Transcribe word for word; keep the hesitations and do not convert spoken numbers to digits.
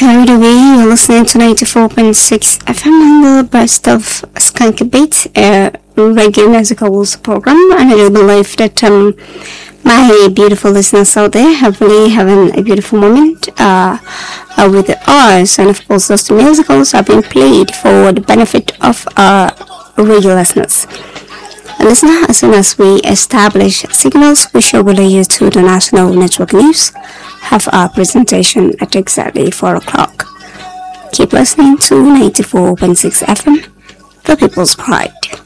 carried away. You're listening to ninety-four point six F M and the best of Skanky Beats, a reggae musicals program. And I do believe that um, my beautiful listeners out there have really having a beautiful moment uh, uh, with ours. And of course, those musicals are being played for the benefit of our radio listeners. Listener, as soon as we establish signals, we shall relay you to the National Network News. Have our presentation at exactly four o'clock. Keep listening to ninety-four point six F M, the People's Pride.